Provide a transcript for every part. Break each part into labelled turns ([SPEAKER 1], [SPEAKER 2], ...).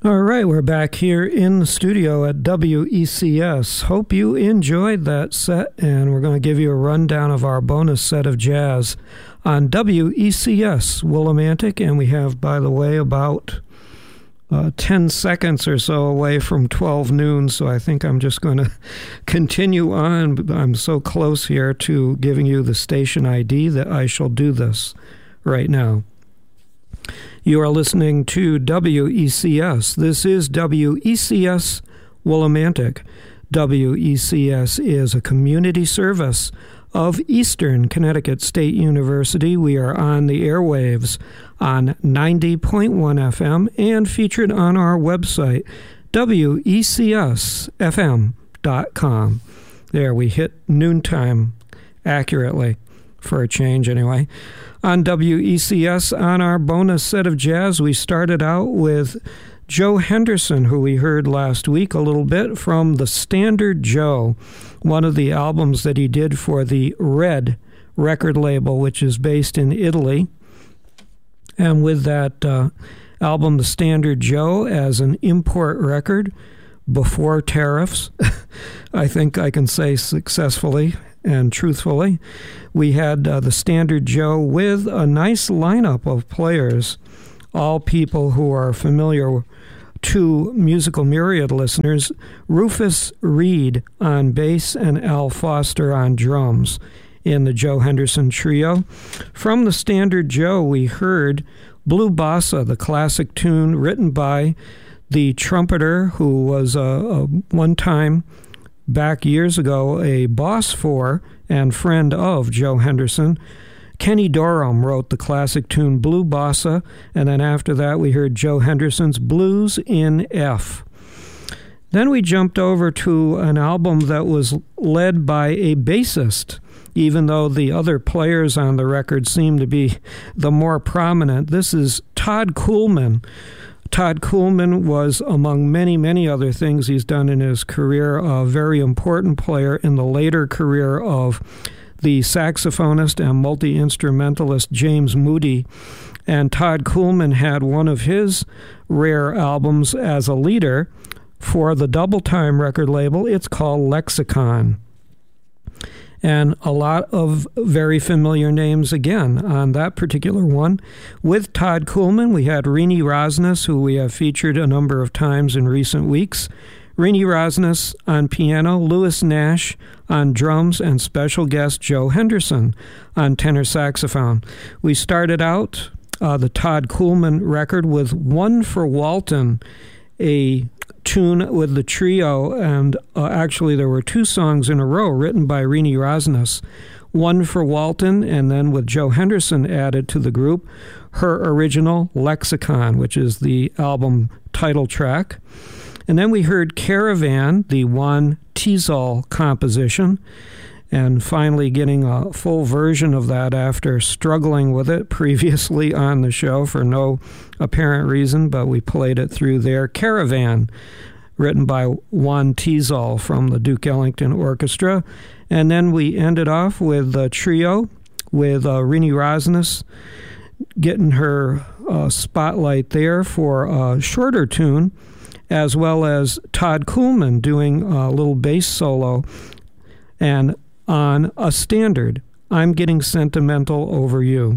[SPEAKER 1] All right, we're back here in the studio at WECS. Hope you enjoyed that set, and we're going to give you a rundown of our bonus set of jazz on WECS Willimantic, and we have, by the way, about 10 seconds or so away from 12 noon, so I think I'm just going to continue on. I'm so close here to giving you the station ID that I shall do this right now. You are listening to WECS. This is WECS Willimantic. WECS is a community service of Eastern Connecticut State University. We are on the airwaves on 90.1 FM and featured on our website, WECSFM.com. There, we hit noontime accurately, for a change anyway. On WECS, on our bonus set of jazz, we started out with Joe Henderson, who we heard last week a little bit from the Standard Joe, one of the albums that he did for the Red record label, which is based in Italy. And with that album, The Standard Joe, as an import record before tariffs, I think I can say successfully and truthfully, we had the Standard Joe with a nice lineup of players, all people who are familiar to Musical Myriad listeners. Rufus Reid on bass and Al Foster on drums in the Joe Henderson Trio. From the Standard Joe, we heard Blue Bossa, the classic tune written by the trumpeter who was a one-time, back years ago, a boss for and friend of Joe Henderson. Kenny Dorham wrote the classic tune Blue Bossa, and then after that we heard Joe Henderson's Blues in F. Then we jumped over to an album that was led by a bassist, even though the other players on the record seem to be the more prominent. This is Todd Koolman. Todd Koolman was, among many, many other things he's done in his career, a very important player in the later career of the saxophonist and multi-instrumentalist James Moody. And Todd Koolman had one of his rare albums as a leader for the Double Time record label. It's called Lexicon. And a lot of very familiar names again on that particular one. With Todd Koolman, we had Rini Rosnes, who we have featured a number of times in recent weeks. Rini Rosnes on piano, Lewis Nash on drums, and special guest Joe Henderson on tenor saxophone. We started out the Todd Koolman record with One for Walton, a tune with the trio, and actually there were two songs in a row written by Rini Rosnes. One for Walton, and then with Joe Henderson added to the group, her original Lexicon, which is the album title track. And then we heard Caravan, the Juan Tizol composition, and finally getting a full version of that after struggling with it previously on the show for no apparent reason, but we played it through there. Caravan, written by Juan Tizol from the Duke Ellington Orchestra. And then we ended off with a trio with Rini Rosnes getting her spotlight there for a shorter tune, as well as Todd Koolman doing a little bass solo. And on a standard, I'm Getting Sentimental Over You.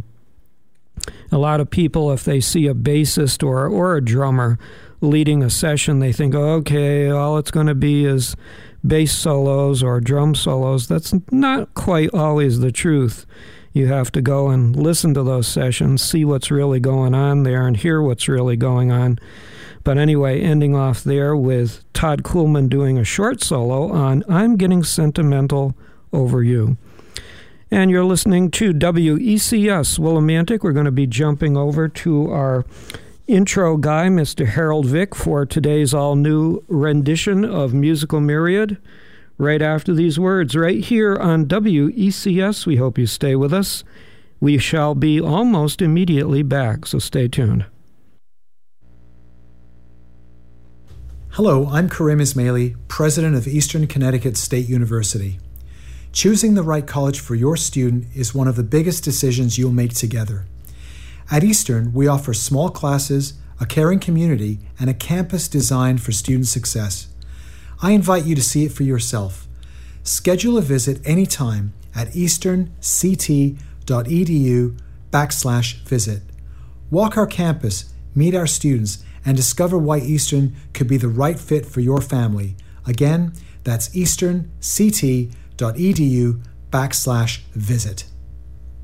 [SPEAKER 1] A lot of people, if they see a bassist or a drummer leading a session, they think, okay, all it's going to be is bass solos or drum solos. That's not quite always the truth. You have to go and listen to those sessions, see what's really going on there, and hear what's really going on. But anyway, ending off there with Todd Koolman doing a short solo on I'm Getting Sentimental Over You. And you're listening to WECS Willimantic. We're going to be jumping over to our intro guy, Mr. Harold Vick, for today's all-new rendition of Musical Myriad. Right after these words, right here on WECS. We hope you stay with us. We shall be almost immediately back, so stay tuned.
[SPEAKER 2] Hello, I'm Karim Ismaili, president of Eastern Connecticut State University. Choosing the right college for your student is one of the biggest decisions you'll make together. At Eastern, we offer small classes, a caring community, and a campus designed for student success. I invite you to see it for yourself. Schedule a visit anytime at easternct.edu/visit. Walk our campus, meet our students, and discover why Eastern could be the right fit for your family. Again, that's easternct.edu/visit.